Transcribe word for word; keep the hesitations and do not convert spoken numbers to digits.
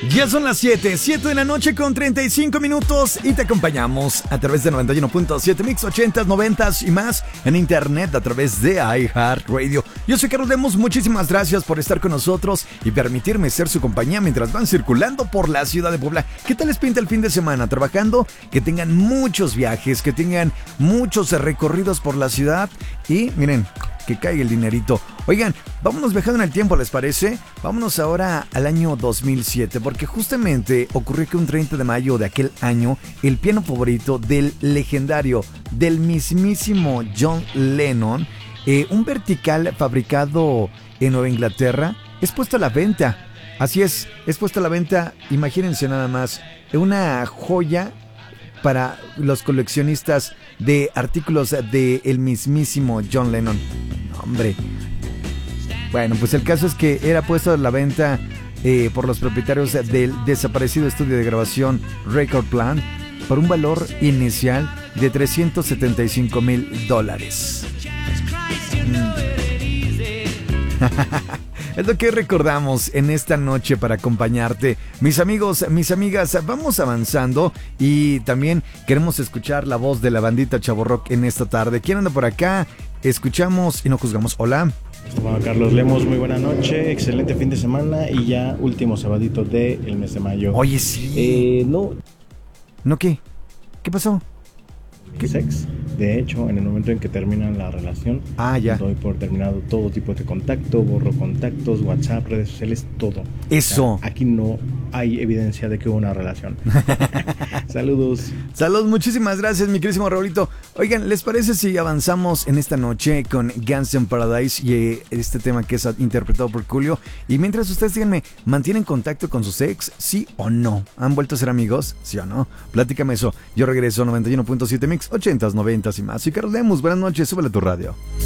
Ya son las siete, siete de la noche con treinta y cinco minutos y te acompañamos a través de noventa y uno punto siete Mix ochentas, noventas y más en internet a través de iHeartRadio. Yo soy Carlos Lemos, muchísimas gracias por estar con nosotros y permitirme ser su compañía mientras van circulando por la ciudad de Puebla. ¿Qué tal les pinta el fin de semana? Trabajando, que tengan muchos viajes, que tengan muchos recorridos por la ciudad y miren, que caiga el dinerito. Oigan, vámonos viajando en el tiempo, ¿les parece? Vámonos ahora al año dos mil siete, porque justamente ocurrió que un treinta de mayo de aquel año, el piano favorito del legendario, del mismísimo John Lennon, eh, un vertical fabricado en Nueva Inglaterra, es puesto a la venta. Así es, es puesto a la venta, imagínense nada más, una joya para los coleccionistas de artículos de el mismísimo John Lennon. Hombre. Bueno, pues el caso es que era puesto a la venta eh, por los propietarios del desaparecido estudio de grabación Record Plant por un valor inicial de trescientos setenta y cinco mil dólares. Mm. Es lo que recordamos en esta noche para acompañarte. Mis amigos, mis amigas, vamos avanzando y también queremos escuchar la voz de la bandita Chavorrock en esta tarde. ¿Quién anda por acá? Escuchamos y no juzgamos. Hola. Juan Carlos Lemos, muy buena noche, excelente fin de semana y ya último sabadito del mes de mayo. Oye, sí. Eh, no. ¿No qué? ¿Qué pasó? ¿Qué sex? De hecho, en el momento en que terminan la relación, ah, ya. doy por terminado todo tipo de contacto, borro contactos, WhatsApp, redes sociales, todo. Eso. O sea, aquí no hay evidencia de que hubo una relación. Saludos. Saludos, muchísimas gracias, mi querísimo Raulito. Oigan, ¿les parece si avanzamos en esta noche con Guns N' Paradise y eh, este tema que es interpretado por Julio? Y mientras ustedes díganme, ¿mantienen contacto con sus ex? ¿Sí o no? ¿Han vuelto a ser amigos? ¿Sí o no? Platícame eso. Yo regreso a noventa y uno punto siete Mix, ochentas, noventas y más. Soy Carlos Lemos, buenas noches, súbele a tu radio.